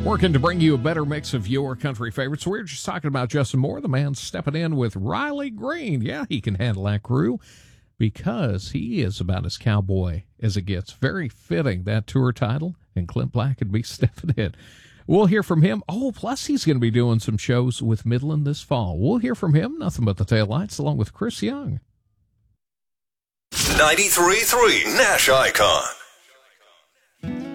Working to bring you a better mix of your country favorites. We're just talking about Justin Moore, the man stepping in with Riley Green. Yeah, he can handle that crew because he is about as cowboy as it gets. Very fitting, that tour title, and Clint Black could be stepping in. We'll hear from him. Oh, plus he's going to be doing some shows with Midland this fall. We'll hear from him, nothing but the taillights, along with Chris Young. 93.3 Nash Icon.